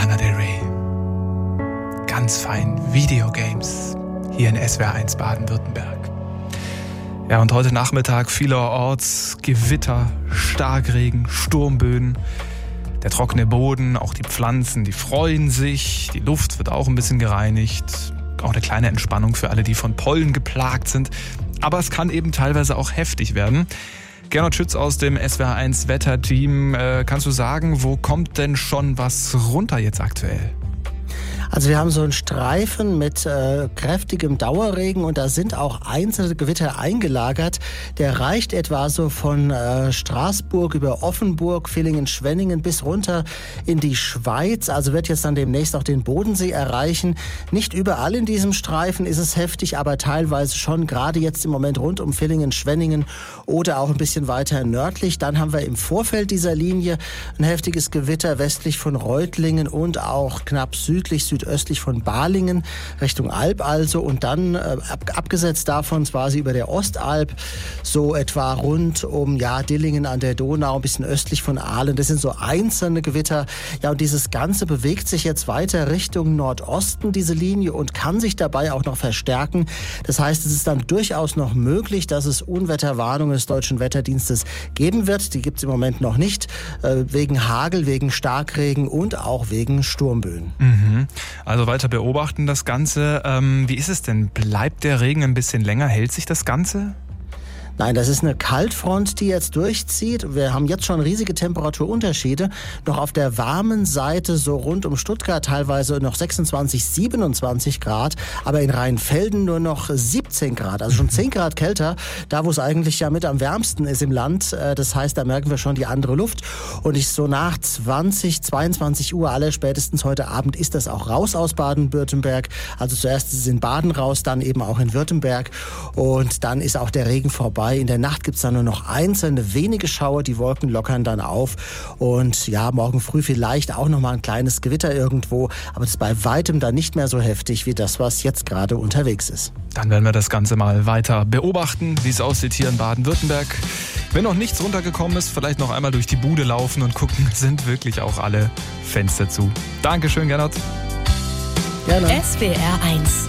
Lana Del Rey. Ganz fein Videogames hier in SWR 1 Baden-Württemberg. Ja, und heute Nachmittag vielerorts Gewitter, Starkregen, Sturmböen. Der trockene Boden, auch die Pflanzen, die freuen sich. Die Luft wird auch ein bisschen gereinigt. Auch eine kleine Entspannung für alle, die von Pollen geplagt sind. Aber es kann eben teilweise auch heftig werden. Gernot Schütz aus dem SWR 1 Wetterteam. Kannst du sagen, wo kommt denn schon was runter jetzt aktuell? Also wir haben so einen Streifen mit kräftigem Dauerregen und da sind auch einzelne Gewitter eingelagert. Der reicht etwa so von Straßburg über Offenburg, Villingen, Schwenningen bis runter in die Schweiz. Also wird jetzt dann demnächst auch den Bodensee erreichen. Nicht überall in diesem Streifen ist es heftig, aber teilweise schon, gerade jetzt im Moment rund um Villingen, Schwenningen oder auch ein bisschen weiter nördlich. Dann haben wir im Vorfeld dieser Linie ein heftiges Gewitter westlich von Reutlingen und auch knapp südöstlich von Balingen, Richtung Alb also. Und dann abgesetzt davon quasi über der Ostalb, so etwa rund um Dillingen an der Donau, ein bisschen östlich von Aalen. Das sind so einzelne Gewitter. Ja, und dieses Ganze bewegt sich jetzt weiter Richtung Nordosten, diese Linie, und kann sich dabei auch noch verstärken. Das heißt, es ist dann durchaus noch möglich, dass es Unwetterwarnungen des Deutschen Wetterdienstes geben wird. Die gibt es im Moment noch nicht, wegen Hagel, wegen Starkregen und auch wegen Sturmböen. Also weiter beobachten das Ganze. Wie ist es denn? Bleibt der Regen ein bisschen länger? Hält sich das Ganze? Nein, das ist eine Kaltfront, die jetzt durchzieht. Wir haben jetzt schon riesige Temperaturunterschiede. Noch auf der warmen Seite, so rund um Stuttgart, teilweise noch 26, 27 Grad. Aber in Rheinfelden nur noch 17 Grad. Also schon 10 Grad kälter. Da, wo es eigentlich ja mit am wärmsten ist im Land. Das heißt, da merken wir schon die andere Luft. Und so nach 20, 22 Uhr, allerspätestens heute Abend, ist das auch raus aus Baden-Württemberg. Also zuerst ist es in Baden raus, dann eben auch in Württemberg. Und dann ist auch der Regen vorbei. In der Nacht gibt es dann nur noch einzelne wenige Schauer, die Wolken lockern dann auf. Und ja, morgen früh vielleicht auch noch mal ein kleines Gewitter irgendwo. Aber das ist bei weitem dann nicht mehr so heftig wie das, was jetzt gerade unterwegs ist. Dann werden wir das Ganze mal weiter beobachten, wie es aussieht hier in Baden-Württemberg. Wenn noch nichts runtergekommen ist, vielleicht noch einmal durch die Bude laufen und gucken, sind wirklich auch alle Fenster zu. Dankeschön, Gernot. Gerne. SWR 1